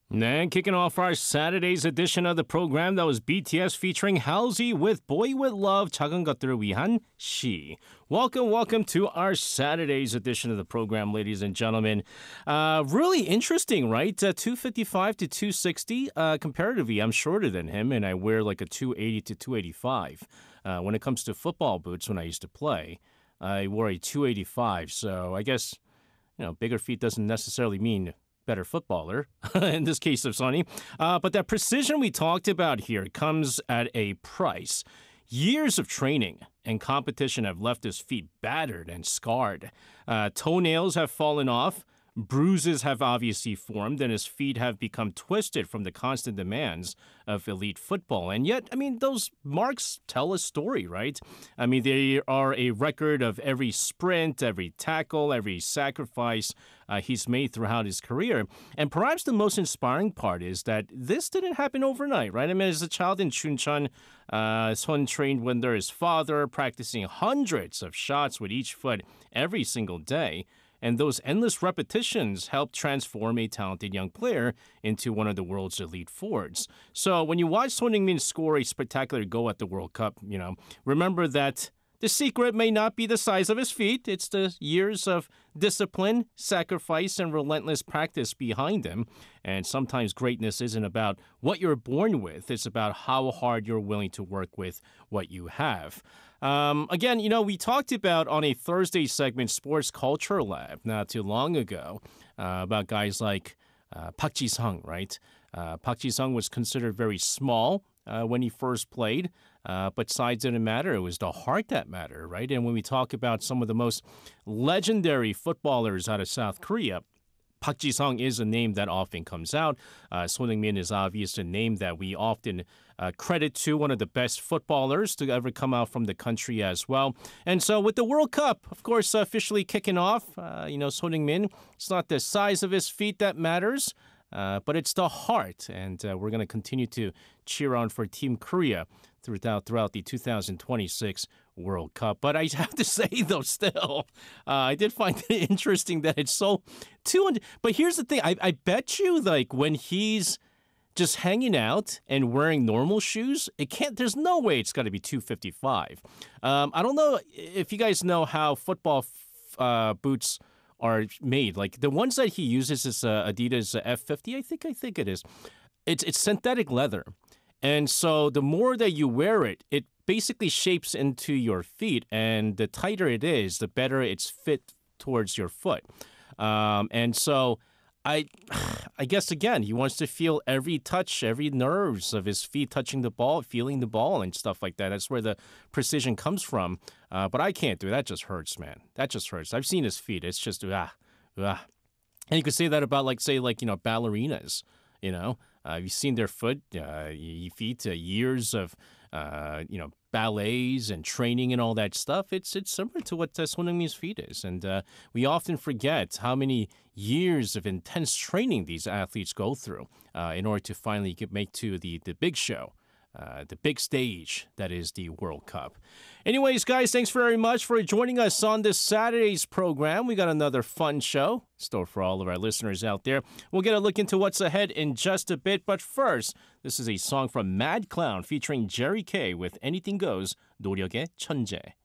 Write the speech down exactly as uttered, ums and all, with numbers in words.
And kicking off our Saturday's edition of the program, that was B T S featuring Halsey with Boy With Love, 작은 것들을 위한 시. Welcome, welcome to our Saturday's edition of the program, ladies and gentlemen. Uh, really interesting, right? Uh, two fifty-five to two sixty. Uh, comparatively, I'm shorter than him, and I wear like a two eighty to two eighty-five. Uh, when it comes to football boots, when I used to play, I wore a two eighty-five. So I guess, you know, bigger feet doesn't necessarily mean better footballer, in this case of Sonny. Uh, but that precision we talked about here comes at a price. Years of training and competition have left his feet battered and scarred. Uh, toenails have fallen off. Bruises have obviously formed, and his feet have become twisted from the constant demands of elite football. And yet, I mean, those marks tell a story, right? I mean, they are a record of every sprint, every tackle, every sacrifice uh, he's made throughout his career. And perhaps the most inspiring part is that this didn't happen overnight, right? I mean, as a child in Chuncheon, uh, Son trained under his father, practicing hundreds of shots with each foot every single day. And those endless repetitions helped transform a talented young player into one of the world's elite forwards. So when you watch Son Heung-min score a spectacular goal at the World Cup, you know, remember that the secret may not be the size of his feet. It's the years of discipline, sacrifice, and relentless practice behind him. And sometimes greatness isn't about what you're born with. It's about how hard you're willing to work with what you have. Um, again, you know, we talked about on a Thursday segment, Sports Culture Lab, not too long ago, uh, about guys like uh, Park Ji-sung, right? Uh, Park Ji-sung was considered very small uh, when he first played, uh, but size didn't matter. It was the heart that mattered, right? And when we talk about some of the most legendary footballers out of South Korea, Park Ji-sung is a name that often comes out. Uh, Son Heung-min is obviously a name that we often uh, credit to one of the best footballers to ever come out from the country as well. And so with the World Cup, of course, officially kicking off, uh, you know, Son Heung-min, it's not the size of his feet that matters, uh, but it's the heart. And uh, we're going to continue to cheer on for Team Korea throughout, throughout the two thousand twenty-six World Cup. But I have to say, though, still, uh, I did find it interesting that it's so two hundred. But here's the thing. I, I bet you, like, when he's just hanging out and wearing normal shoes, it can't, there's no way it's got to be two fifty-five. Um, I don't know if you guys know how football f- uh, boots are made. Like, the ones that he uses is uh, Adidas F fifty, I think, I think it is. It's, it's synthetic leather. And so the more that you wear it, it basically shapes into your feet, and the tighter it is, the better it's fit towards your foot. Um, and so I I guess, again, he wants to feel every touch, every nerves of his feet touching the ball, feeling the ball and stuff like that. That's where the precision comes from. Uh, but I can't do it. That just hurts, man. That just hurts. I've seen his feet. It's just, ah, ah. And you could say that about, like, say, like, you know, ballerinas, you know. Uh, you've seen their foot, uh, feet, uh, years of, uh, you know, ballets and training and all that stuff. It's it's similar to what uh, Son Heung-min's feet is. And uh, we often forget how many years of intense training these athletes go through uh, in order to finally get, make to the, the big show. Uh, the big stage that is the World Cup. Anyways, guys, thanks very much for joining us on this Saturday's program. We got another fun show in store for all of our listeners out there. We'll get a look into what's ahead in just a bit, but first, this is a song from Mad Clown featuring Jerry K with Anything Goes, 노력의 천재.